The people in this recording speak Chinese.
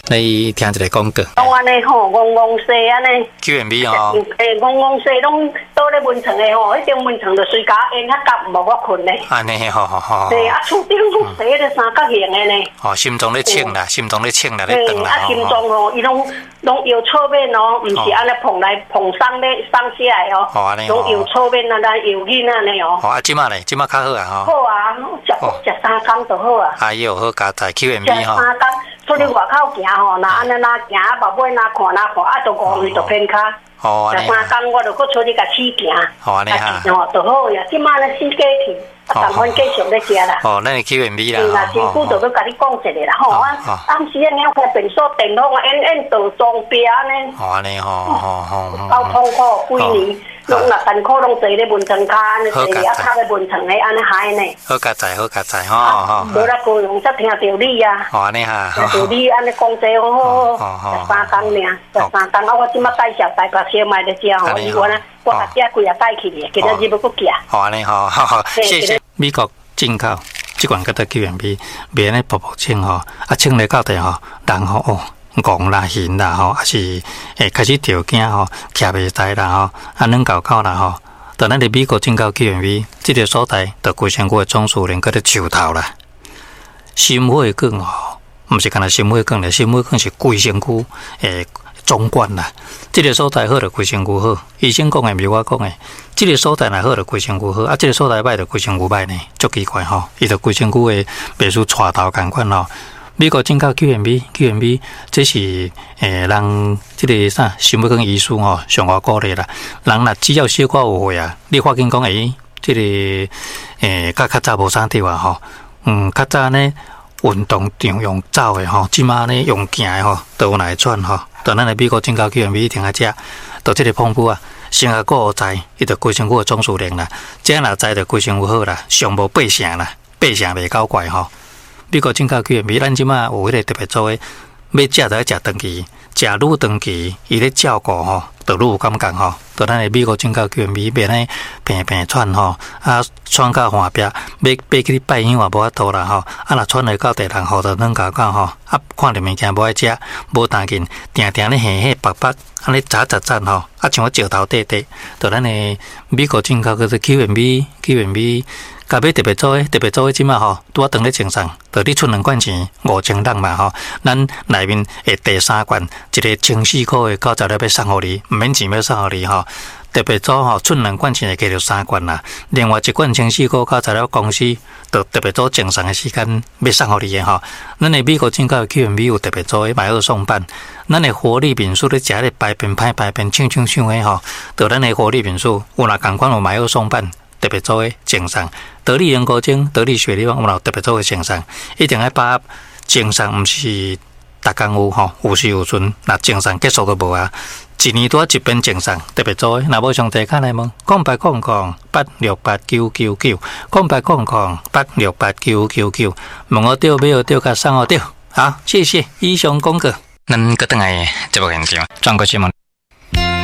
你听一个广告。 讲安尼吼，戆戆西安尼。 QMB 哦。 戆戆西拢倒咧文床的吼，迄张文床就随甲烟较夹，无我困咧。 安尼吼。 对啊，厝顶拢洗咧三角形的呢。 哦，心中咧请啦，心中咧请啦，咧等啦。 啊，心中吼，伊拢摇侧面哦，毋是安尼碰来碰上咧上下来哦。 哦，安尼。 拢摇侧面啊，咱摇紧安尼哦。 哦，啊，即马咧，即马较好啊吼。 好啊，食3工就好啊。 哎呦，好加在 QMB 吼。 食3工。出去外口行吼，那安尼哪行啊，爸母哪看，啊，就5岁就偏脚。 哦，安尼。 3工我就搁出去甲试行。 哦，安尼哈。 哦，就好呀，即马咧先过去，啊，赶快继续咧食啦。 哦，咱是 QMB 啦。 是啦，真久就要甲你讲一个啦，吼啊，暗时啊，两块便所电风延倒装备安尼。 哦，安尼吼。 够痛苦，几年。拢若艰苦，拢坐咧文床骹，安尼坐啊，靠咧文床咧，安尼害呢。 好加载吼。 无啦，高雄才听到你啊。 哦，安尼哈。 听到你安尼讲这好。食3工尔，食3工啊！我即马介绍台北小卖咧食吼，伊我甲遮几啊带去咧，今仔日要搁寄。 哦，安尼吼，谢谢。美国进口即款叫做 QMB， 别安尼薄清吼，啊清咧到底吼，人吼哦。戆啦、晕啦吼，还是开始条件吼，徛袂在啦吼，啊软搞搞啦吼。到咱伫美国进口 QMB， 这个所在就规身躯的总数连个咧树头啦。心血管吼，毋是干那心血管咧，心血管是规身躯总管啦。这个所在好就规身躯好，医生讲的毋是我讲的。这个所在若好就规身躯好，啊，这个所在歹就规身躯歹呢，足奇怪吼。伊就规身躯的袂输带头共款吼。美国进口 QMB 这是人这个啥心血管医师吼上我鼓励啦。人若只要小可有血啊，你发现讲这个较早无啥对啊吼，较早呢运动场用走的吼，即马呢用行的吼，都有来喘吼。到咱的美国进口 QMB 停下遮，到这个澎湖啊，先下个在伊就规身躯的总数量啦，遮若在就规身躯好啦，上无8成啦，8成袂够怪吼。美国进口 QMB， 咱即马有迄个特别做诶，要食就要食长期，食愈长期，伊咧照顾吼，就愈有感觉吼。到咱诶美国进口 QMB， 免咧平喘吼，啊喘到岸壁，要去拜香也无法度啦吼。啊若喘来到第6号就软搞搞吼，啊看着物件无爱食，无当紧，定定咧黑黑白白，安尼杂吼，啊像我石头块块。到咱诶美国进口叫做 QMB。甲要特别做诶，即马吼，拄啊当咧正上，着你出2罐钱5000人嘛吼，咱内面诶第3罐一个1400块诶，90粒要送互你，毋免钱要送互你吼。特别做吼，出2罐钱会加着3罐啦，另外1罐1400块90粒公司，着特别做正常诶时间要送互你诶吼。咱诶美国进口 QMB 有特别做诶买2送半，咱诶活力品数咧食咧排便歹排便呛诶吼，着咱诶活力品数有若共款有买2送半。特别做诶正常，得力人工精、得力血力旺，有特别做诶正常，一定要把正常，毋是逐工有吼，有时有存，若正常结束都无啊。一年多一遍正常，特别做诶，若无上地卡来问，0800868999，0800868999，问我对没有对，甲送我对，好，谢谢以上广告。咱个等下节目现场，转过去问。